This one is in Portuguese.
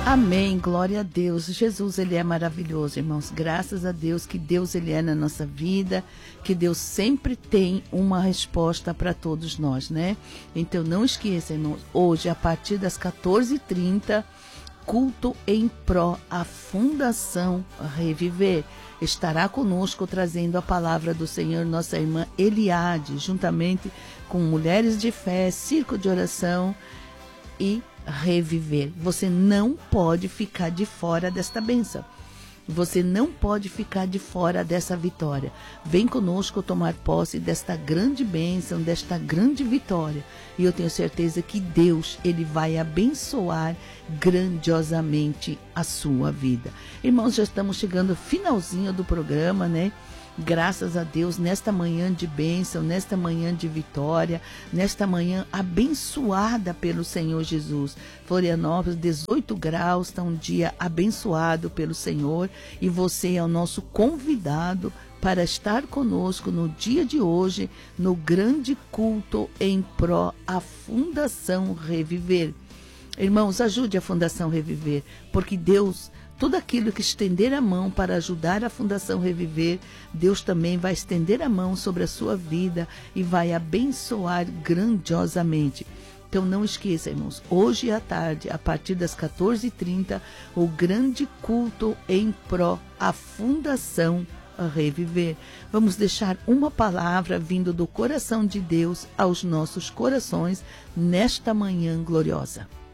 Amém, glória a Deus. Jesus, Ele é maravilhoso, irmãos. Graças a Deus que Deus, Ele é na nossa vida, que Deus sempre tem uma resposta para todos nós, né? Então não esqueça, irmãos, hoje a partir das 14h30, culto em pró a Fundação Reviver. Estará conosco trazendo a palavra do Senhor nossa irmã Eliade, juntamente com Mulheres de Fé, Círculo de Oração e Reviver. Você não pode ficar de fora desta bênção. Você não pode ficar de fora dessa vitória. Vem conosco tomar posse desta grande bênção, desta grande vitória. E eu tenho certeza que Deus, Ele vai abençoar grandiosamente a sua vida. Irmãos, já estamos chegando ao finalzinho do programa, né? Graças a Deus, nesta manhã de bênção, nesta manhã de vitória, nesta manhã abençoada pelo Senhor Jesus. Florianópolis, 18 graus, está um dia abençoado pelo Senhor e você é o nosso convidado para estar conosco no dia de hoje, no grande culto em pró a Fundação Reviver. Irmãos, ajude a Fundação Reviver, porque Deus, tudo aquilo que estender a mão para ajudar a Fundação Reviver, Deus também vai estender a mão sobre a sua vida e vai abençoar grandiosamente. Então não esqueça, irmãos, hoje à tarde, a partir das 14h30, o grande culto em pró a Fundação Reviver. Vamos deixar uma palavra vindo do coração de Deus aos nossos corações nesta manhã gloriosa.